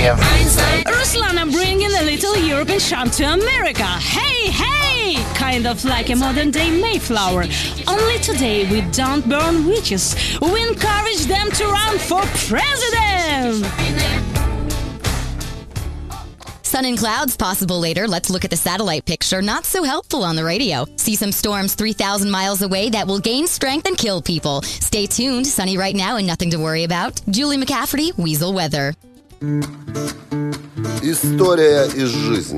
Kiev. Ruslana bringing a little European charm to America. Hey, hey! Kind of like a modern-day Mayflower. Only today we don't burn witches. We encourage them to run for president! Sun and clouds possible later. Let's look at the satellite picture. Not so helpful on the radio. See some storms 3,000 miles away that will gain strength and kill people. Stay tuned. Sunny right now and nothing to worry about. Julie McCafferty, Weasel Weather. История из жизни.